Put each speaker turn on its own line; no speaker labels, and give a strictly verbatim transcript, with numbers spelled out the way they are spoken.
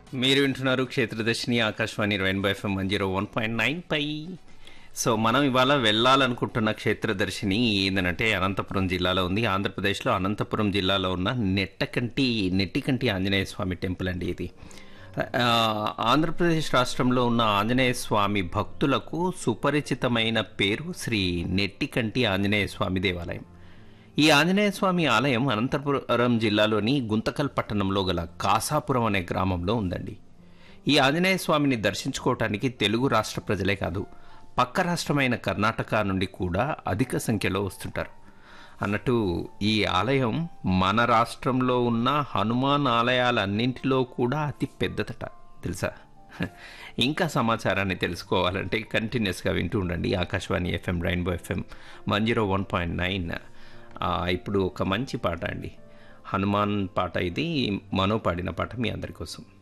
మీరు వింటున్నారు క్షేత్రదర్శిని Akashvani rainbow FM one zero one point nine పై. So మనం ఇవాళ వెళ్ళాలనుకుంటున్న క్షేత్రదర్శిని ఏంటంటే అనంతపురం జిల్లాలో ఉంది. ఆంధ్రప్రదేశ్లో అనంతపురం జిల్లాలో ఉన్న నెట్టకంటి నెట్టికంటి ఆంజనేయ స్వామి టెంపుల్ అండి ఇది. ఆ, ఆంధ్రప్రదేశ్ రాష్ట్రంలో ఉన్న ఆంజనేయ స్వామి భక్తులకు సుపరిచితమైన పేరు శ్రీ నెట్టికంటి ఆంజనేయ స్వామి దేవాలయం. ఈ ఆంజనేయ స్వామి ఆలయం అనంతపురం జిల్లాలోని గుంతకల్ పట్టణంలో గల కాసాపురం అనే గ్రామంలో ఉందండి. ఈ ఆంజనేయ స్వామిని దర్శించుకోవటానికి తెలుగు రాష్ట్ర ప్రజలే కాదు, పక్క రాష్ట్రమైన కర్ణాటక నుండి కూడా అధిక సంఖ్యలో వస్తుంటారు. అన్నట్టు ఈ ఆలయం మన రాష్ట్రంలో ఉన్న హనుమాన్ ఆలయాలన్నింటిలో కూడా అతి పెద్దదట, తెలుసా? ఇంకా సమాచారాన్ని తెలుసుకోవాలంటే కంటిన్యూస్గా వింటూ ఉండండి Akashvani FM rainbow FM one zero one point nine. ఇప్పుడు ఒక మంచి పాట అండి, హనుమాన్ పాట. ఇది మనో పాడిన పాట మీ అందరి కోసం.